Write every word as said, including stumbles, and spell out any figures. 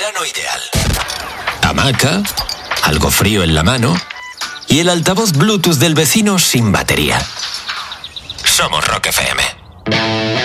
verano ideal. Hamaca, algo frío en la mano y el altavoz Bluetooth del vecino sin batería. Somos Rock F M.